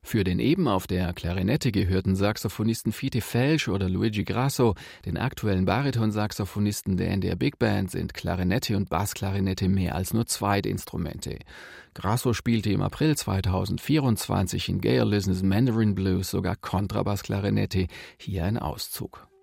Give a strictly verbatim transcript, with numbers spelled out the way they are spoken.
Für den eben auf der Klarinette gehörten Saxophonisten Vite Felsch oder Luigi Grasso, den aktuellen Baritonsaxophonisten der N D R Big Band, sind Klarinette und Bassklarinette mehr als nur Zweitinstrumente. Grasso spielte im April zweitausendvierundzwanzig in Gaye Listens Mandarin Blues sogar Kontrabassklarinette. Hier ein Auszug.